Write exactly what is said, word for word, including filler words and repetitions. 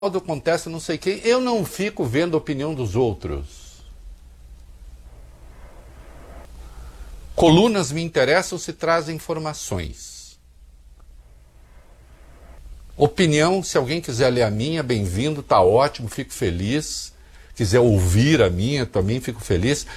contesta não sei quem, eu não fico vendo a opinião dos outros. Colunas me interessam se trazem informações. Opinião, se alguém quiser ler a minha, bem-vindo, tá ótimo, fico feliz. Quiser ouvir a minha, também fico feliz.